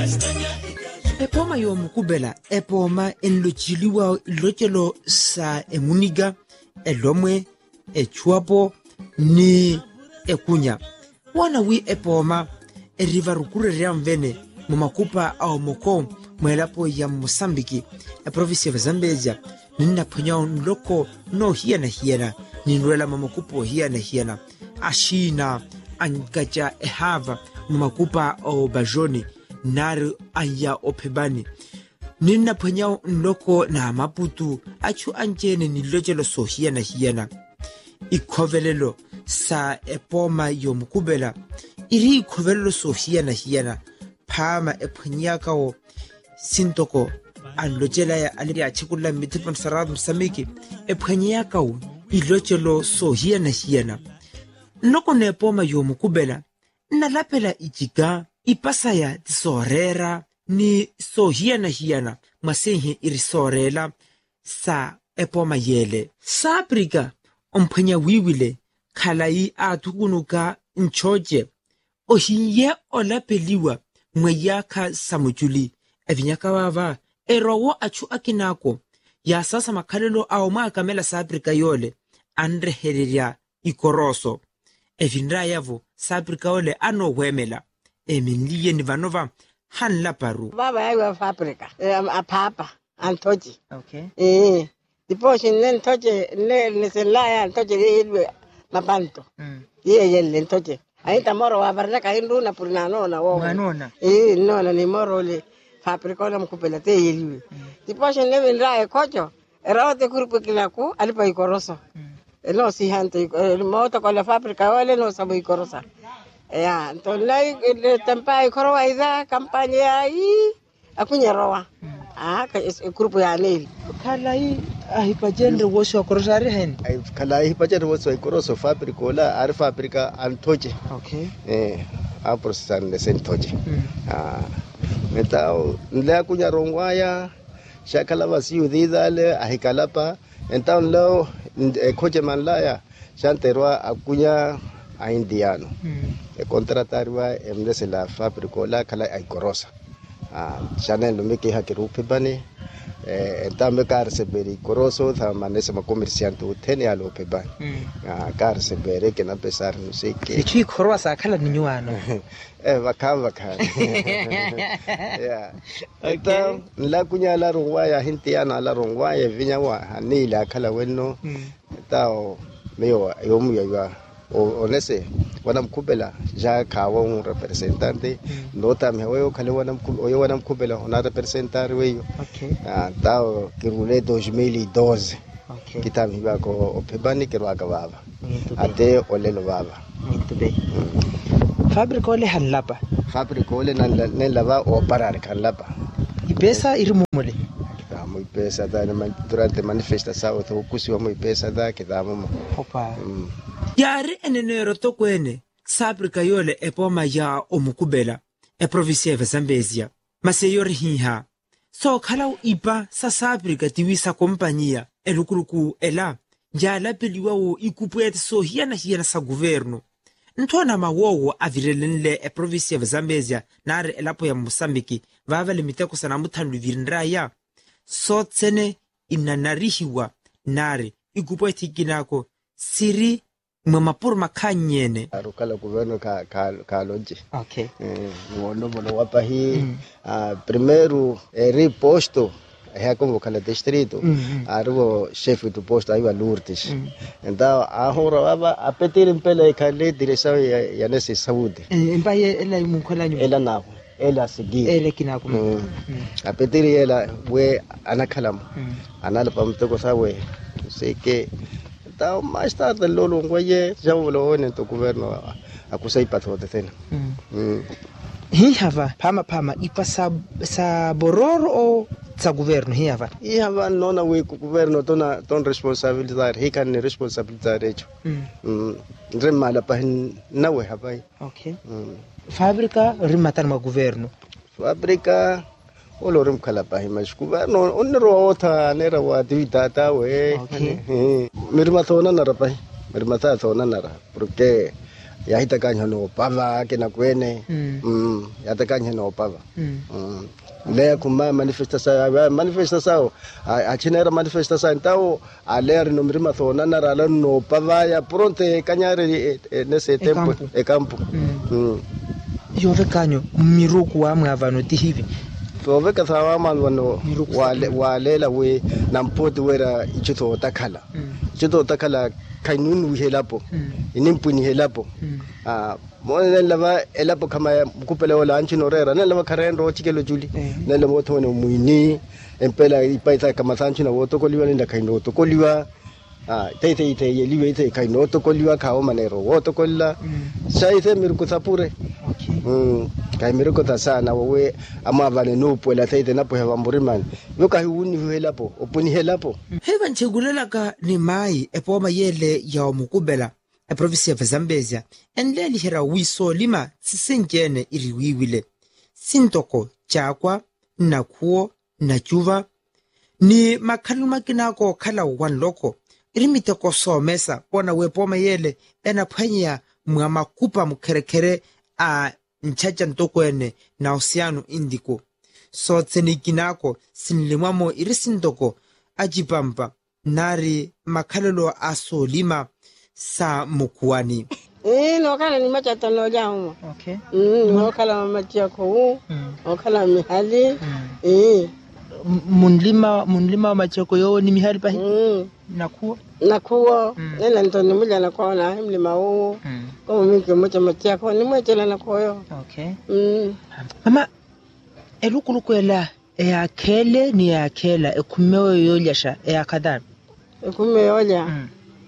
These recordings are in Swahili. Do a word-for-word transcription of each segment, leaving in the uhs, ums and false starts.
Epoma yo mukubela epoma enlochiliwa lochelo sa emuniga elomwe echuapo ni ekunya wana wi epoma eriva rukurerea mvene mumakupa au moko mwelapo ya Mosambiki e provinsi ya Zambezia nina ponyao nloko no hiena hiena ninwela mamakupo hiena hiena ashina angaja ehava mumakupa au bajoni nari anya opebani nina ponyao nloko na maputu achu anjene nilojelo so hiena hiena ikovelelo sa epoma yo mukubela iri ikovelelo so hiena hiena pama eponyakao sintoko alojela ya aliri achikula mitipon sarad msamiki eponyakao ilojelo so hiena hiena noko ne epoma yo mukubela nalapela ijiga ipasaya tisorera ni so hiena hiena masenhe irisorela sa epoma yele sabrika omphenya wiwile khalai atukunuka nchoje ohiye olapeliwa mweyaka samujuli evinyaka wava erowo achu akinako ya sasa makhalelo au maakamela sabrika yole anrehereria ikoroso evinra yavo sabrika yole ano wemela eminliye ni vanova hanla paru baba yawa fabrika a papa antoji okay eh Dipois nem toje ne neselaya toje ilwe mabanto ye yelle toje aita moro wa baraka induna purina nona wo manona eh nona ni moro le fabrika la mkupela te yeliwe Dipois nem indra kocho era de grupo kilaku alipa ikoroso no si hante moto con la fabrika wale no sabo ikorosa ya ntolai le tempa ikorowa ida kampanya ai akunya rowa ah ka grupo ya neli khalai ahipajendre woso korosare hen ay khalai hipajendre woso ikoroso fabrika wala ar fabrika antoje okay eh a procesar de sentoje ah metao nle kunya rongwaya shakala wasiu didale ahikalapa entonces lo koje manlaya chanterwa akunya a indiano e contratarwa emdese la fabrika la khala ay korosa ah chanel lo meke hakirupe bane eh entambe karse beri koroso tha manese ma comerciante utene alo peban ah karse bere que na pesar no sé qué ichi korosa khala ninyuano eh vakava kha ya eta la kunya la rongwaya hintiana la rongwaya vinyawa anila khala wenno tao meyo yomu ya o onese wana mkubela ja kawo un representante nota me hoyo kale wana mkubela wana mkubela ona representar weyo okay ah tao kirule dos mil y doce okay kitami bako opebani kirwaga baba ate olelo baba intube fabrika ole halapa fabrika ole na lava o parar kan lapa ipesa irimumole muy pesa da durante manifestação to kusiwa muy pesa da kidamo hopa yari enenero tokwene sabrika yole epoma ya omukubela e provinsi ya Zambezia maseyori hiha so khala ipa sa sabrika tiwisa kompanyia elukuluku ela njala peliwa wo ikupwete so hiana hiana sa governo ntona mawowo avirelenle e provinsi ya Zambezia nare elapo ya Mosambiki vava limiteko sana muthandu virinraya so tsene inanarihiwa nare ikupwete kinako siri mwamapuru makanyene arukala governo ka ka ka lonje okay eh wono bono wapa hi primeiro reposto é como cada distrito arvo chefe do posto aí a Lourdes então a hora aba a pedir em pela kale direção ya nesse saúde embaye ela munkolanyo ela na ela seguir ele kinako a pedir ela we anakalam anala pamtoko sawe sei que então mais tarde lolo ngoye já volo nento governo akusai patho de tena hi hava pama pama ipasa sa bororo o sa governo hi hava hi hava nona we governo tona ton responsabilidade hi kan responsabilidade echo mm remala pa nawe hava okay fabrica rimatan ma governo fabrica olorum kala pa mas governo onro ota nera wa divita we mirma thona nara pa mirma thona nara porque ya hitakanya no pava ke na kwene mm ya takanya no pava mm le kuma manifestação manifestação a chinera manifestação então a ler no mirima thona na rala no pava ya pronte kanyare nesse tempo e campo mm yo rekanyo miruku wa mwavano ti hivi to veka thawa malwano wale walela we nampoti wera ichito takala ichito takala kainunu helapo inimpuni helapo ah mona lava elapo kama mkupele wala anchino rera na lava karendo chikelo juli na lava motone muini empela ipaita kama sanchina woto koliwa nda kaino to koliwa ah tete ite yeliwe ite kaino to koliwa kao manero woto kolla saite miruku sapure mm kai miruku tasana wewe ama vane no pola tete na poheva mburimani yoka hiuni helapo opuni helapo heva nchegulela ka ni mai epoma yele ya mukubela e province ya Zambezia enleli hera wiso lima sisenkene iriwiwile sintoko chakwa nakuo na chuva ni makhaluma kinako khala wan loko irimite ko somesa pona wepoma yele ena phanya mwama kupa mukherekhere a nchacha ntokwene na Oceano Indico so tsenikinako sinlimamo irisindoko ajipampa nari makhalelo aso lima sa mukuani eh no kala ni machata no jamu okay mm no kala machako no kala mihali eh munlima munlima machako yo ni mihali pa mm nakuo nakuo nena ntoni mulya nakona mlima wo ko mike mocha machako ni mocha na koyo okay mm mama elukulukwela e akele ni akela ekumeyo yolyasha e akadana ekumeyo ya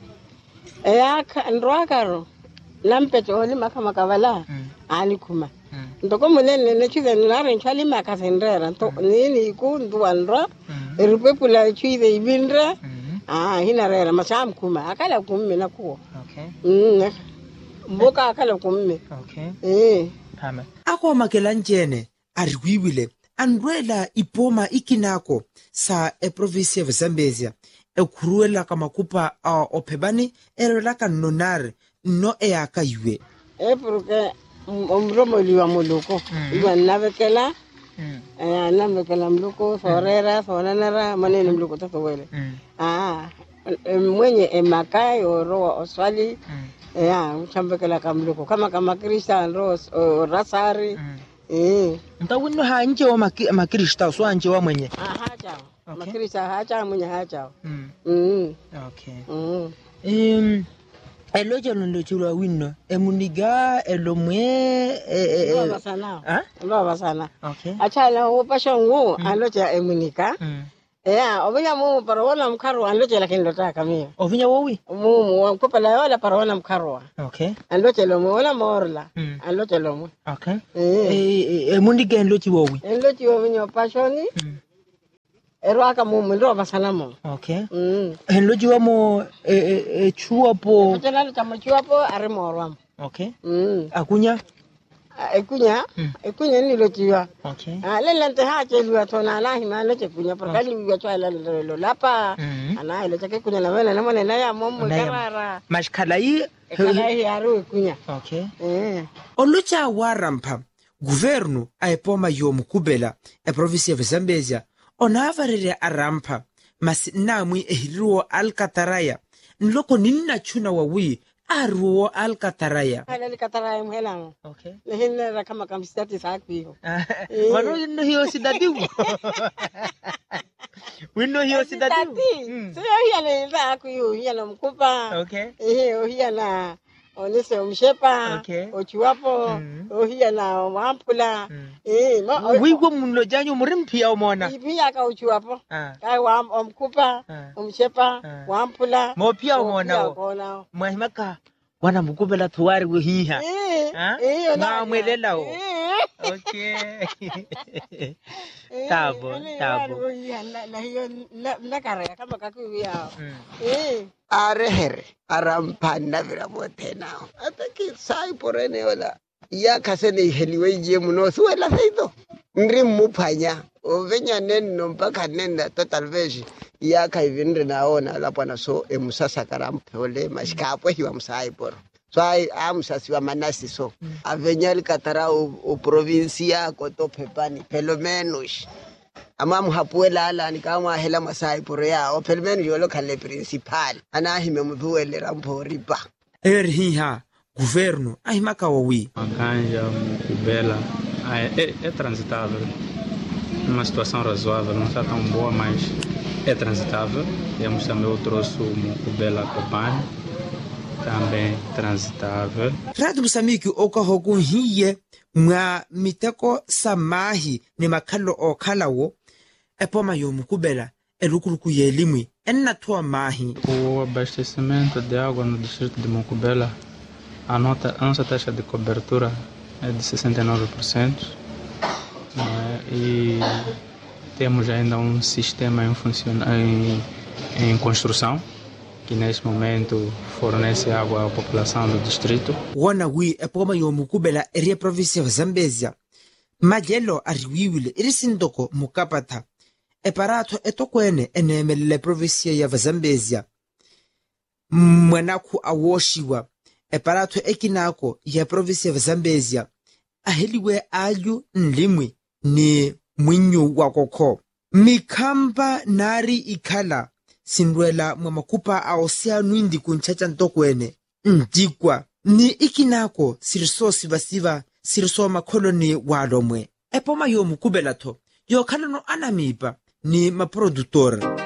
Eka ndwakaro lampeto oli makama kavala ani kuma ndoko munene ne chize nare nchali makasendera to nini ku ndwandra eripepula chize ibindra ah hina rera masam kuma akala kumme na kuo okay mm mboka akala kumme okay eh pama ako makelanjene ariwiwile andwela ipoma ikinako sa e province ya Zambezia ekuruela kama kupa uh, opebani erela ka nonare no e akaywe e porque omromo liwa moloko iwa navekela eh navekela mloko sorera sonanara manene mloko tatowele ah mwenye emakai oro oswali eh uchambekela kamloko kama kama Christian Rose rasari eh ntawino hanje wa makrista so anje wa mwenye aha chao makrista hacha mwenye hacha mm mm okay mm em eloja ndo chulwa wino emuniga elomwe e baba sana ah baba sana okay acha na upashongu aloja emunika mm eh obinya mu parona mkaro aloja lakini ndotaka mimi ovinya wowi mu mkopala yola parona mkaro okay aloja lomo wala morla aloja lomo okay eh emuniga enlochi wowi enlochi obinya pashoni erwaka mu ndo basalamo okay mm enlochi wamo e chuapo tena chama chuapo are morwa okay mm akunya ekunya ekunya ni lochiwa okay ah lelente hache liwa tona na hima loche kunya prakali liwa twa la lo lapa ana ile chake kunya na wena na mwana na ya momo karara mashkala yi kala yi aru kunya okay eh olucha warampa governo aipoma yo mukubela e province ya Zambezia onavarere arampa masinamwi ehiriwo alkataraya nloko ninna chuna wawi aruwo alkataraya ala alkataraya mhelango okay lehinna kama kama stati sakwiho wano ino hiyo sidadibu wino hiyo sidadibu sio hiya le sakwiho hiya na mkupa okay eh hiya na onese umshepa okay ochiwapo hiya na wampula eh wiwo munlo janyo murimpi au mona pia ka uchiwapo kai wa omkupa umshepa wampula mo pia mona mwahimaka wana mukubela tuwari go hiha eh na mwelela o okay tabo tabo na hiyo na kare kama kakuya eh arehere arampana vira motena ataki sai porene wala ya kasene heliwe je muno suela saido ndri mupanya ovenya neno mpaka nenda total vege ya kaivindre naona lapana so emusasa karampe ole mashikapo hiwa msai poro so ai amshasi wa manasi so mm. avenyali katara o, o provincia ko to pepani pelo menos amamu hapuela ala ni kama hela masai porea o pelo menos yo lokale principal ana hime mudhuele rampo riba erhiha governo ai makawawi Macanja Mukubela é, é transitável, uma situação razoável, não está tão boa, mas é transitável. Temos também o troço Mukubela Kobani, também transitável. Rádio Moçambique okahoku hiye nga miteko samahi ni makalo o kalawo epoma yo Mukubela elukuruku yelimwi enna toa mahi. O abastecimento de água no distrito de Mukubela, a, nota, a nossa taxa de cobertura é de sessenta e nove por cento, né? E temos ainda um sistema em, funciona, em, em construção que neste momento fornece água à população do distrito. Wana wi epoma yo Mukubela eri província ya Zambezia majelo ariwiwile iri sindoko mukapata eparato etokwene enemelele província ya Zambezia mwenaku awoshiwa eparato ekinako ya província ya Zambezia aheliwe ayu nlimwi ni mwinyu wakoko mikamba nari ikhala sindwela mwamakupa aoseanu indi kunchacha ntokwene ndikwa ni ikinako sirisosi basiva sirisoma koloni walomwe epoma yo Mukubela to yo khalano anamipa ni maprodutor.